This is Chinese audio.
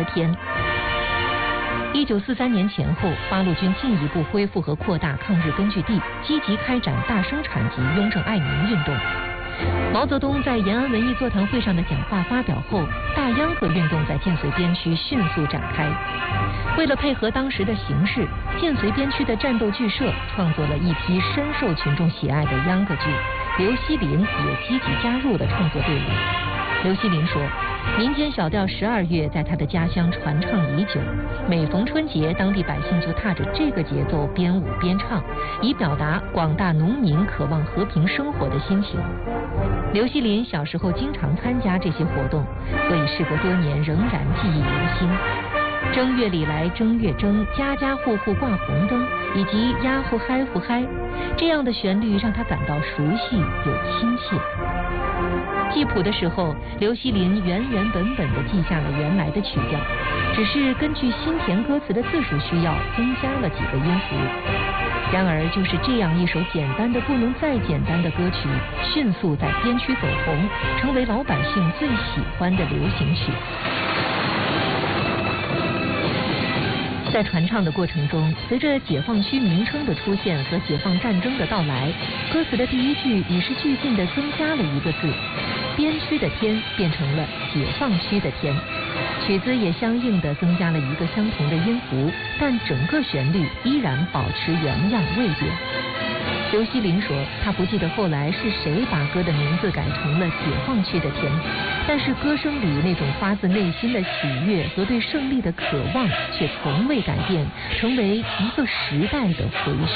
天。1943年前后，八路军进一步恢复和扩大抗日根据地，积极开展大生产及雍正爱民运动。毛泽东在延安文艺座谈会上的讲话发表后，大秧歌运动在建绥边区迅速展开。为了配合当时的形势，建绥边区的战斗剧社创作了一批深受群众喜爱的秧歌剧，刘锡林也积极加入了创作队伍。刘锡林说，民间小调12月在他的家乡传唱已久，每逢春节，当地百姓就踏着这个节奏边舞边唱，以表达广大农民渴望和平生活的心情。刘锡林小时候经常参加这些活动，所以事隔多年仍然记忆犹新。正月里来正月正，家家户户挂红灯，以及呀呼嗨呼嗨，这样的旋律让他感到熟悉又亲切。记谱的时候，刘锡林原本地记下了原来的曲调，只是根据新填歌词的字数需要，增加了几个音符。然而，就是这样一首简单的不能再简单的歌曲，迅速在边区走红，成为老百姓最喜欢的流行曲。在传唱的过程中，随着解放区名称的出现和解放战争的到来，歌词的第一句与时俱进地增加了一个字，边区的天变成了解放区的天。曲子也相应地增加了一个相同的音符，但整个旋律依然保持原样未变。刘锡林说，他不记得后来是谁把歌的名字改成了解放区的天，但是歌声里那种发自内心的喜悦和对胜利的渴望却从未改变，成为一个时代的回